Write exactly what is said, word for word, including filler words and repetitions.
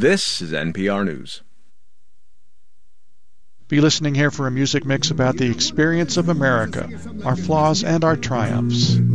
This is N P R News. Be listening here for a music mix about the experience of America, our flaws and our triumphs.